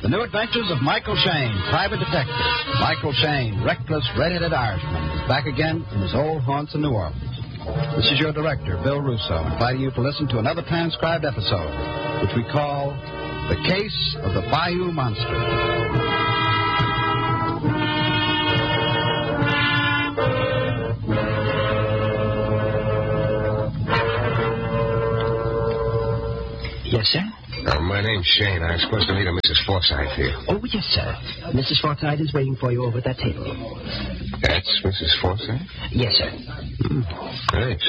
The New Adventures of Michael Shayne, Private Detective. Michael Shayne, reckless, red-headed Irishman, is back again in his old haunts in New Orleans. This is your director, Bill Russo, inviting you to listen to another transcribed episode, which we call The Case of the Bayou Monster. Yes, sir? My name's Shayne. I'm supposed to meet a Mrs. Forsythe here. Oh, yes, sir. Mrs. Forsythe is waiting for you over at that table. That's Mrs. Forsythe? Yes, sir. Thanks.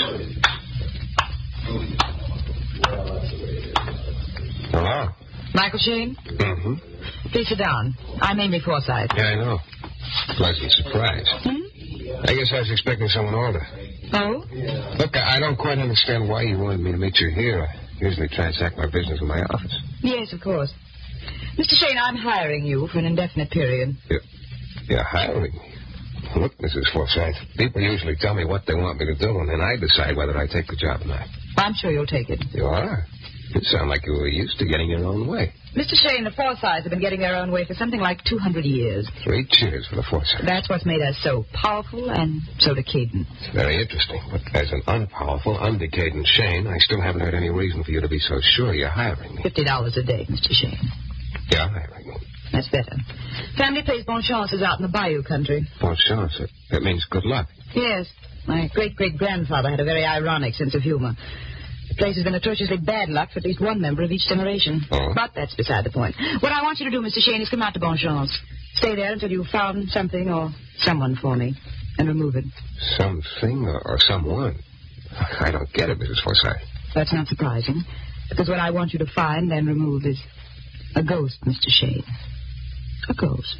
Hello? Michael Shayne? Mm-hmm. Please sit down. I'm Amy Forsythe. Yeah, I know. Pleasant surprise. I guess I was expecting someone older. Oh? Look, I don't quite understand why you wanted me to meet you here. I usually transact my business in my office. Yes, of course. Mr. Shayne, I'm hiring you for an indefinite period. You're hiring me? Look, Mrs. Forsythe, people usually tell me what they want me to do, and then I decide whether I take the job or not. I'm sure you'll take it. You are? You sound like you were used to getting your own way. Mr. Shayne, the Forsythes have been getting their own way for something like 200 years. 3 cheers for the Forsythes. That's what's made us so powerful and so decadent. It's very interesting, but as an unpowerful, undecadent Shayne, I still haven't heard any reason for you to be so sure you're hiring me. $50 a day, Mr. Shayne. You're hiring me. That's better. Family place Bon Chance is out in the Bayou country. Bon Chance? That means good luck. Yes. My great-great-grandfather had a very ironic sense of humor. The place has been atrociously bad luck for at least one member of each generation. Oh. But that's beside the point. What I want you to do, Mr. Shayne, is come out to Bon Chance. Stay there until you've found something or someone for me, and remove it. Something or someone? I don't get it, Mrs. Forsythe. That's not surprising, because what I want you to find and remove is a ghost, Mr. Shayne. A ghost.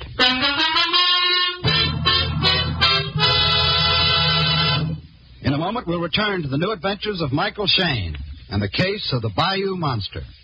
In a moment, we'll return to the New Adventures of Michael Shayne and the Case of the Bayou Monster.